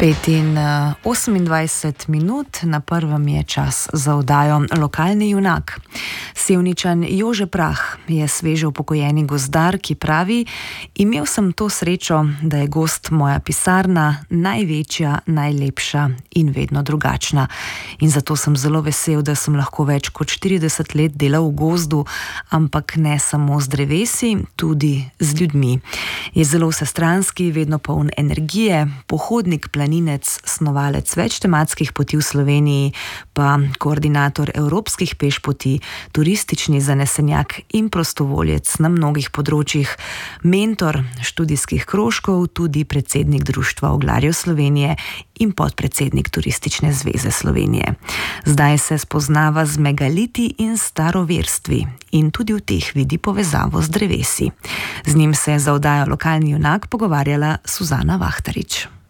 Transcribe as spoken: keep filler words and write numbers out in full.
pet in osemindvajset minut, na prvem je čas za oddajo Lokalni junak. Sevničan Jože Prah je sveže upokojeni gozdar, ki pravi: imel sem to srečo, da je gozd moja pisarna, največja, najlepša in vedno drugačna. In zato sem zelo vesel, da sem lahko več kot štirideset let delal v gozdu, ampak ne samo z drevesi, tudi z ljudmi. Je zelo vsestranski, vedno poln energije, pohodnik, planinec, snovalec več tematskih poti v Sloveniji, pa koordinator evropskih pešpoti, turistični zanesenjak in prostovoljec na mnogih področjih, mentor študijskih krožkov, tudi predsednik Društva oglarjev Slovenije in podpredsednik Turistične zveze Slovenije. Zdaj se spoznava z megaliti in staroverstvi in tudi v teh vidi povezavo z drevesi. Z njim se je za oddajo Lokalni junak pogovarjala Suzana Vahtarič.